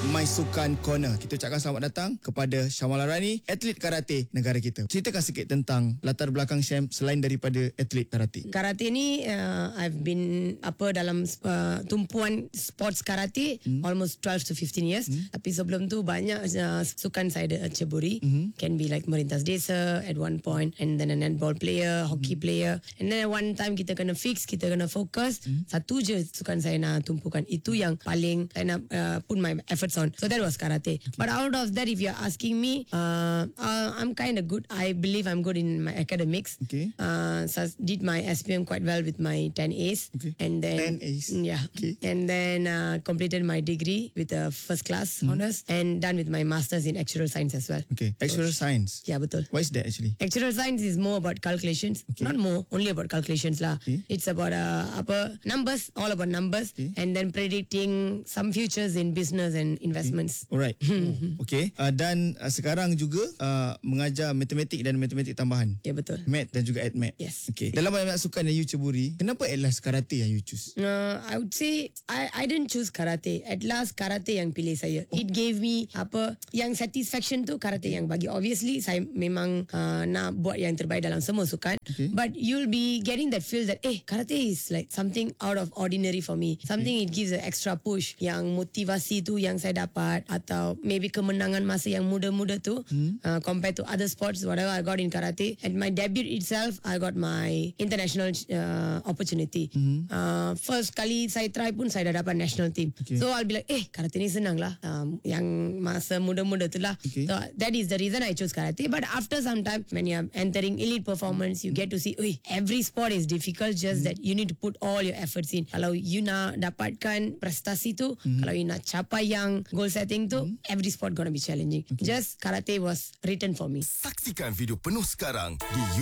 My Sukan Corner. Kita ucapkan selamat datang kepada Syamala Rani, atlet karate negara kita. Ceritakan sikit tentang latar belakang Syam selain daripada atlet karate. Karate ni I've been dalam tumpuan sports karate almost 12 to 15 years. Tapi sebelum tu banyak sukan saya ceburi. Can be like Merintas Desa at one point, and then a netball player, hockey player, and then at one time kita kena fix, kita kena fokus. Satu je sukan saya nak tumpukan. Itu yang paling saya nak put my efforts on. So that was karate. But out of that, if you're asking me, I'm kind of good. I believe I'm good in my academics. Okay. So did my SPM quite well with my 10 A's. Okay. And then 10 A's. Yeah. Okay. And then completed my degree with a first class honors, and done with my masters in actuarial science as well. Okay. Actuarial science. Yeah, betul. What is that actually? Actuarial science is more about calculations. Okay. Not more, only about calculations lah. Okay. It's about numbers, all about numbers, Okay. and then predicting some futures in business and investments. Alright. Okay. Dan sekarang juga mengajar matematik dan matematik tambahan. Ya, betul. Math dan juga AdMath. Yes. Okay. Dalam banyak sukan yang you ceburi, kenapa at last karate yang you choose? I would say I didn't choose karate. At last karate yang pilih saya. It gave me yang satisfaction tu karate yang bagi. Obviously saya memang nak buat yang terbaik dalam semua sukan. Okay. But you'll be getting that feel that karate is like something out of ordinary for me. Something it gives an extra push. Yang motivasi tu yang saya dapat, atau maybe kemenangan masa yang muda-muda tu compared to other sports whatever I got in karate. At my debut itself, I got my international opportunity. First kali saya try pun saya dah dapat national team. Okay. So I'll be like karate ni senang lah, yang masa muda-muda tu lah. Okay. So that is the reason I chose karate. But after some time, when you're entering elite performance, you get to see every sport is difficult, just that you need to put all your efforts in. Kalau you nak dapatkan prestasi tu, kalau you nak capai yang goal setting tu, every sport gonna be challenging. Just karate was written for me. Saksikan video penuh sekarang di